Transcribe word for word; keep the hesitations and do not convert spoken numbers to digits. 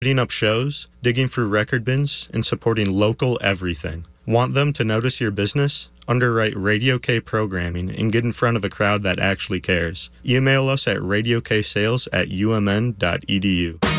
putting up shows, digging through record bins, and supporting local everything. Want them to notice your business? Underwrite Radio K programming and get in front of a crowd that actually cares. Email us at radio k sales at u m n dot e d u.